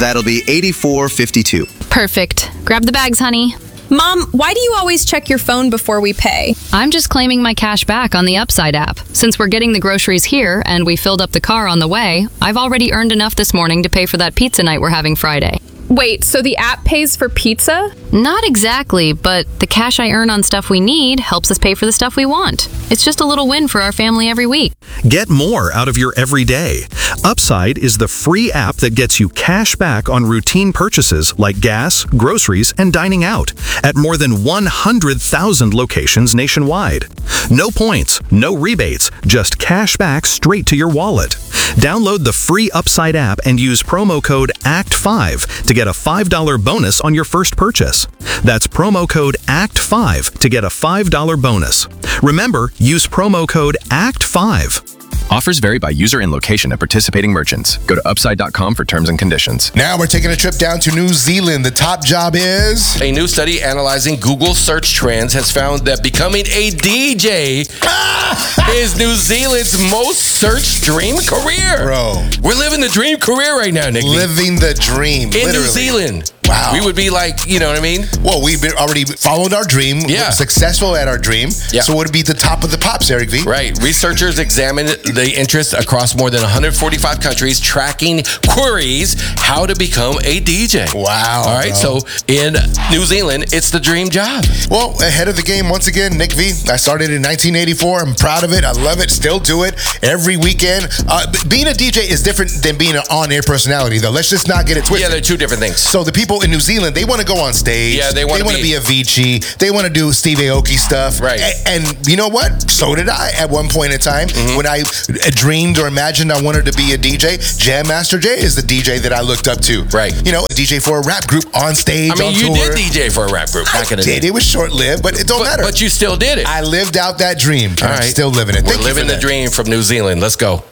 That'll be $84.52. Perfect. Grab the bags, honey. Mom, why do you always check your phone before we pay? I'm just claiming my cash back on the Upside app. Since we're getting the groceries here and we filled up the car on the way, I've already earned enough this morning to pay for that pizza night we're having Friday. Wait, so the app pays for pizza? Not exactly, but the cash I earn on stuff we need helps us pay for the stuff we want. It's just a little win for our family every week. Get more out of your everyday. Upside is the free app that gets you cash back on routine purchases like gas, groceries, and dining out at more than 100,000 locations nationwide. No points, no rebates, just cash back straight to your wallet. Download the free Upside app and use promo code ACT5 to get a $5 bonus on your first purchase. That's promo code ACT5 to get a $5 bonus. Remember, use promo code ACT5. Offers vary by user and location at participating merchants. Go to upside.com for terms and conditions. Now we're taking a trip down to New Zealand. The top job is... A new study analyzing Google search trends has found that becoming a DJ is New Zealand's most searched dream career. Bro. We're living the dream career right now, Nick. Living the dream. In literally. New Zealand. Wow. We would be like, you know what I mean? Well, we've been already followed our dream. Yeah. We're successful at our dream. Yeah. So it would be the top of the pops, Eric V. Right. Researchers examined the interest across more than 145 countries, tracking queries how to become a DJ. Wow. All right. Bro. So in New Zealand, it's the dream job. Well, ahead of the game once again, Nick V. I started in 1984. I'm proud of it. I love it. Still do it every weekend. Being a DJ is different than being an on-air personality, though. Let's just not get it twisted. Yeah, they're two different things. So the people in New Zealand, they want to go on stage. Yeah, they want to be Avicii. They want to do Steve Aoki stuff. Right. And you know what? So did I at one point in time. When I dreamed or imagined I wanted to be a DJ, Jam Master Jay is the DJ that I looked up to. Right. You know, a DJ for a rap group on stage, I mean, on you tour. did DJ for a rap group back in the day. It was short-lived, but it don't matter. But you still did it. I lived out that dream. All I'm right. still living it. We're Thank you living for the that. dream from New Zealand. Let's go.